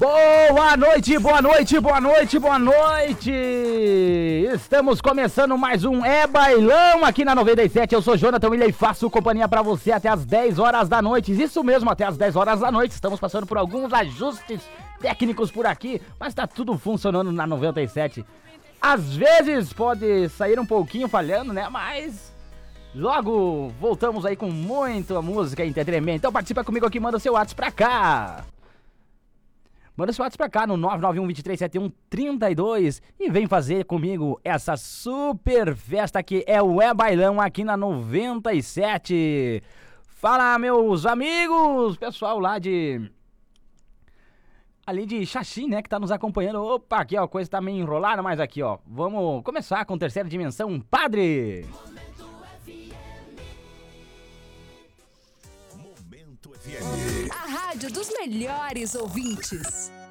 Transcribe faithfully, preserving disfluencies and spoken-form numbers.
Boa noite, boa noite, boa noite, boa noite! Estamos começando mais um É Bailão aqui na noventa e sete. Eu sou Jonathan William e faço companhia pra você até as dez horas da noite. Isso mesmo, até as dez horas da noite. Estamos passando por alguns ajustes técnicos por aqui, mas tá tudo funcionando na noventa e sete. Às vezes pode sair um pouquinho falhando, né? Mas logo voltamos aí com muita música e entretenimento. Então participa comigo aqui, manda seu WhatsApp pra cá. Manda seu WhatsApp pra cá no nove nove um, dois três sete um, três dois e vem fazer comigo essa super festa que é o É Bailão aqui na noventa e sete. Fala, meus amigos, pessoal lá de... ali de Xaxim, né, que tá nos acompanhando. Opa, aqui ó, a coisa tá meio enrolada, mas aqui ó, vamos começar com Terceira Dimensão, Padre. A rádio dos melhores ouvintes.